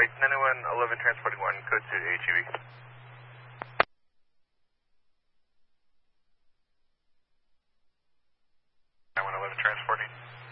Wait, 9111 transporting 1, code to HEV. 9111 transporting.